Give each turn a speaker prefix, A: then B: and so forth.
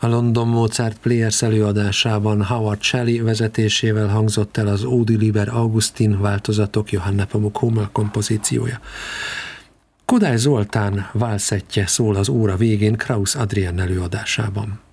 A: A London Mozart Players előadásában Howard Shelley vezetésével hangzott el az Audi Liber Augustin változatok Johann Nepomuk Hummel kompozíciója. Kodály Zoltán válszettje szól az óra végén Krausz Adrien előadásában.